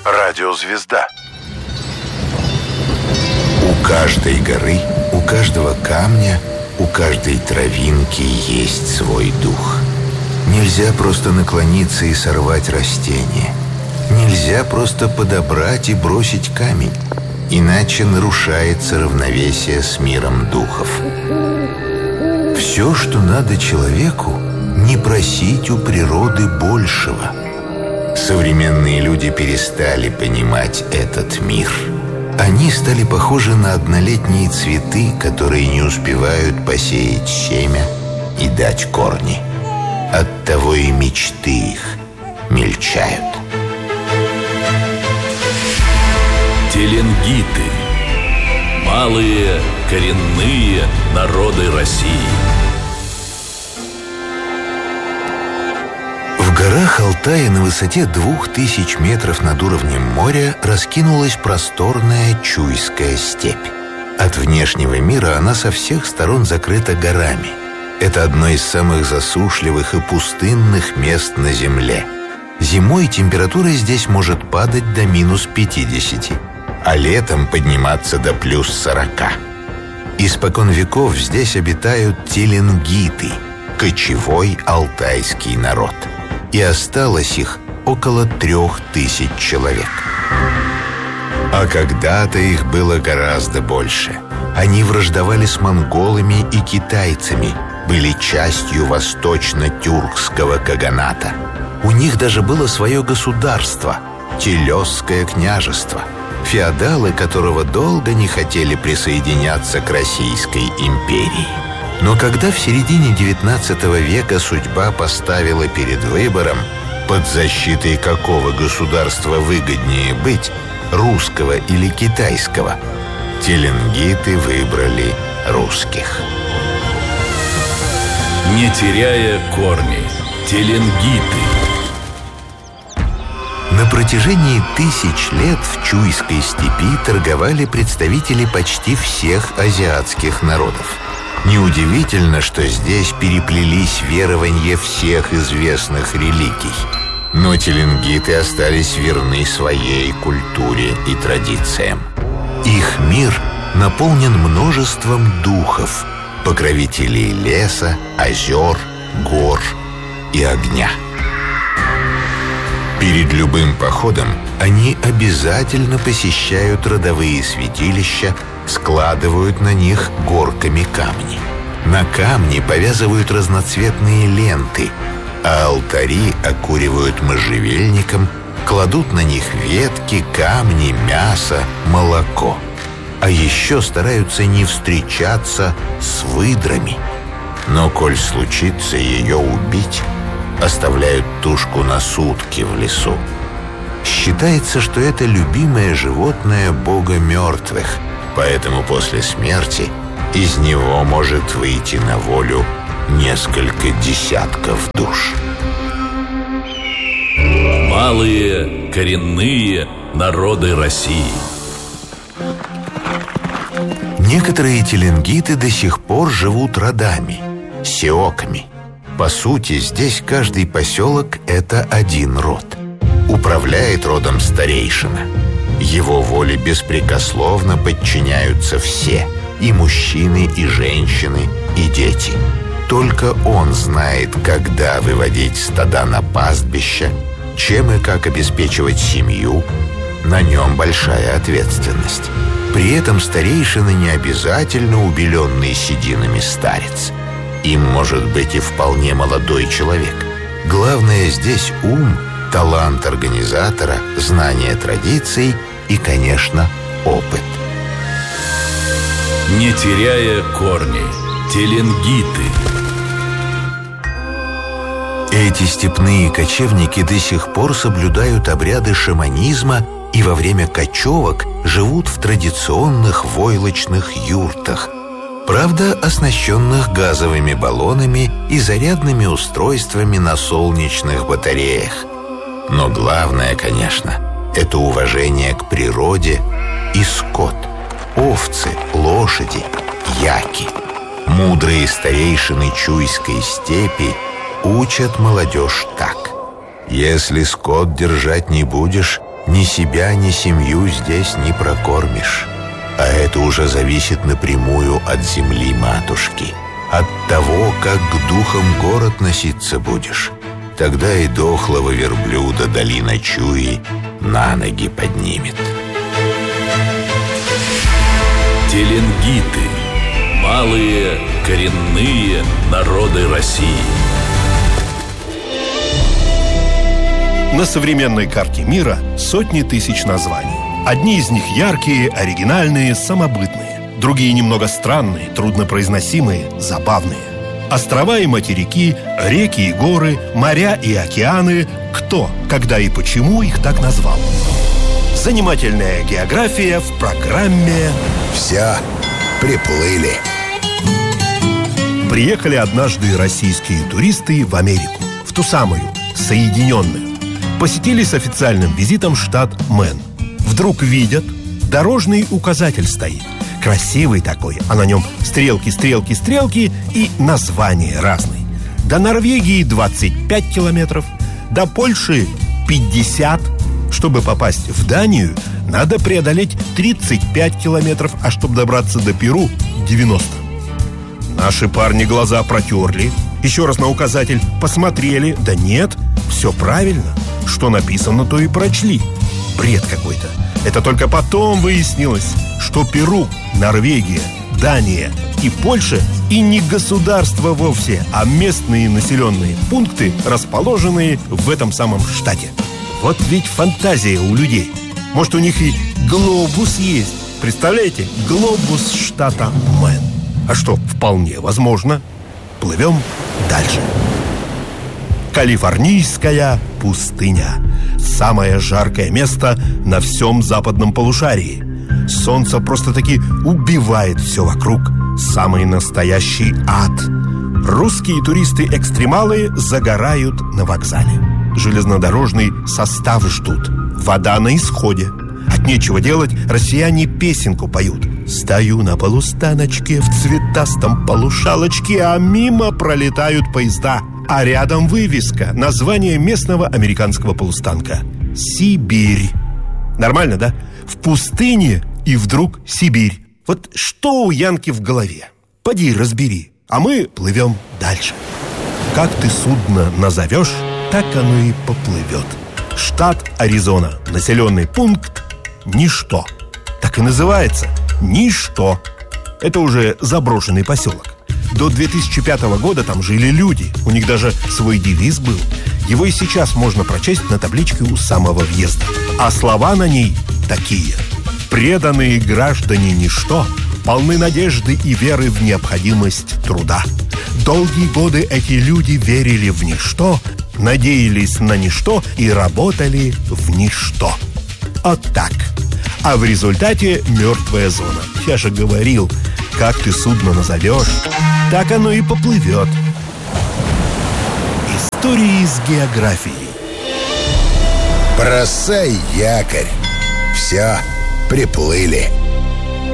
Радиозвезда. У каждой горы, у каждого камня, у каждой травинки есть свой дух. Нельзя просто наклониться и сорвать растение. Нельзя просто подобрать и бросить камень. Иначе нарушается равновесие с миром духов. Все, что надо человеку, не просить у природы большего. Современные люди перестали понимать этот мир. Они стали похожи на однолетние цветы, которые не успевают посеять семя и дать корни. Оттого и мечты их мельчают. Теленгиты. Малые коренные народы России. В горах Алтая на высоте 2000 метров над уровнем моря раскинулась просторная Чуйская степь. От внешнего мира она со всех сторон закрыта горами. Это одно из самых засушливых и пустынных мест на Земле. Зимой температура здесь может падать до минус 50, а летом подниматься до плюс 40. Испокон веков здесь обитают теленгиты, кочевой алтайский народ. И осталось их около 3000 человек. А когда-то их было гораздо больше. Они враждовали с монголами и китайцами, были частью восточно-тюркского каганата. У них даже было свое государство – Телесское княжество, феодалы которого долго не хотели присоединяться к Российской империи. Но когда в середине XIX века судьба поставила перед выбором, под защитой какого государства выгоднее быть, русского или китайского, теленгиты выбрали русских. Не теряя корни. Теленгиты. На протяжении 1000 лет в Чуйской степи торговали представители почти всех азиатских народов. Неудивительно, что здесь переплелись верования всех известных религий. Но теленгиты остались верны своей культуре и традициям. Их мир наполнен множеством духов, покровителей леса, озер, гор и огня. Перед любым походом они обязательно посещают родовые святилища, складывают на них горками камни. На камни повязывают разноцветные ленты, а алтари окуривают можжевельником, кладут на них ветки, камни, мясо, молоко. А еще стараются не встречаться с выдрами. Но коль случится ее убить, оставляют тушку на сутки в лесу. Считается, что это любимое животное бога мертвых, поэтому после смерти из него может выйти на волю несколько десятков душ. Малые коренные народы России. Некоторые теленгиты до сих пор живут родами, сеоками. По сути, здесь каждый поселок – это один род. Управляет родом старейшина. Его воле беспрекословно подчиняются все – и мужчины, и женщины, и дети. Только он знает, когда выводить стада на пастбище, чем и как обеспечивать семью. На нем большая ответственность. При этом старейшина не обязательно убеленный сединами старец. Им может быть и вполне молодой человек. Главное здесь ум, талант организатора, знание традиций и, конечно, опыт. Не теряя корни. Теленгиты. Эти степные кочевники до сих пор соблюдают обряды шаманизма и во время кочевок живут в традиционных войлочных юртах, правда, оснащенных газовыми баллонами и зарядными устройствами на солнечных батареях. Но главное, конечно, это уважение к природе и скот. Овцы, лошади, яки. Мудрые старейшины Чуйской степи учат молодежь так: если скот держать не будешь, Ни себя, ни семью здесь не прокормишь. А это уже зависит напрямую от земли матушки, от того, как к духам город носиться будешь. Тогда и дохлого верблюда долина Чуи на ноги поднимет. Теленгиты. Малые коренные народы России. На современной карте мира сотни тысяч названий. Одни из них яркие, оригинальные, самобытные. Другие немного странные, труднопроизносимые, забавные. Острова и материки, реки и горы, моря и океаны. Кто, когда и почему их так назвал? Занимательная география в программе «Все, приплыли». Приехали однажды российские туристы в Америку, в ту самую, Соединенную. Посетили с официальным визитом штат Мэн. Вдруг видят, дорожный указатель стоит. Красивый такой, а на нем стрелки, стрелки, стрелки и названия разные. До Норвегии 25 километров, до Польши 50. Чтобы попасть в Данию, надо преодолеть 35 километров, а чтобы добраться до Перу 90. Наши парни глаза протерли, еще раз на указатель посмотрели. Да нет, все правильно. Что написано, то и прочли. Бред какой-то. Это только потом выяснилось, что Перу, Норвегия, Дания и Польша и не государства вовсе, а местные населенные пункты, расположенные в этом самом штате. Вот ведь фантазия у людей. Может, у них и глобус есть. Представляете? Глобус штата Мэн. А что, вполне возможно. Плывем дальше. Калифорнийская пустыня. Самое жаркое место на всем западном полушарии. Солнце просто-таки убивает все вокруг. Самый настоящий ад. Русские туристы-экстремалы загорают на вокзале. Железнодорожный состав ждут. Вода на исходе. От нечего делать россияне песенку поют. Стою на полустаночке в цветастом полушалочке, а мимо пролетают поезда. А рядом вывеска, название местного американского полустанка. Сибирь. Нормально, да? В пустыне и вдруг Сибирь. Вот что у Янки в голове? Поди разбери. А мы плывем дальше. Как ты судно назовешь, так оно и поплывет. Штат Аризона. Населенный пункт Ничто. Так и называется. Ничто. Это уже заброшенный поселок. До 2005 года там жили люди. У них даже свой девиз был. Его и сейчас можно прочесть на табличке у самого въезда. А слова на ней такие: преданные граждане Ничто полны надежды и веры в необходимость труда. Долгие годы эти люди верили в ничто, надеялись на ничто и работали в ничто. Вот так. А в результате мертвая зона. Я же говорил, как ты судно назовешь, так оно и поплывет. Истории с географией. Бросай якорь. Все, приплыли.